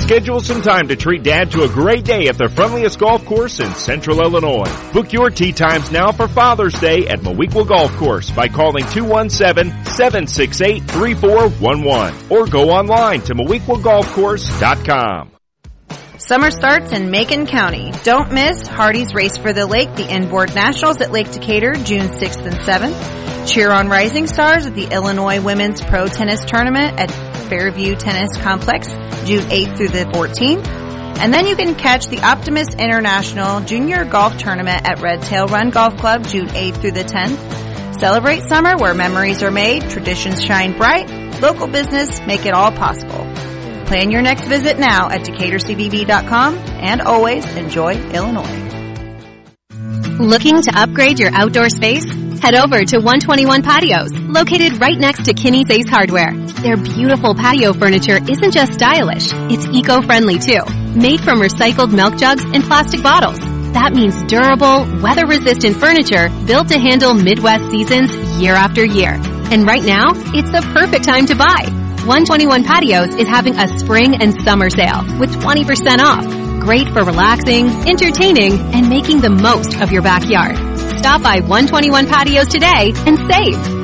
Schedule some time to treat Dad to a great day at the friendliest golf course in Central Illinois. Book your tee times now for Father's Day at Moweaqua Golf Course by calling 217-768-3411 or go online to MowequaGolfCourse.com. Summer starts in Macon County. Don't miss Hardy's Race for the Lake, the Inboard Nationals at Lake Decatur, June 6th and 7th. Cheer on rising stars at the Illinois Women's Pro Tennis Tournament at Fairview Tennis Complex, June 8th through the 14th. And then you can catch the Optimist International Junior Golf Tournament at Red Tail Run Golf Club, June 8th through the 10th. Celebrate summer where memories are made, traditions shine bright, local business make it all possible. Plan your next visit now at DecaturCBB.com, and always enjoy Illinois. Looking to upgrade your outdoor space? Head over to 121 Patios, located right next to Kinney's Ace Hardware. Their beautiful patio furniture isn't just stylish, it's eco-friendly too. Made from recycled milk jugs and plastic bottles. That means durable, weather-resistant furniture built to handle Midwest seasons year after year. And right now, it's the perfect time to buy. 121 Patios is having a spring and summer sale with 20% off. Great for relaxing, entertaining, and making the most of your backyard. Stop by 121 Patios today and save.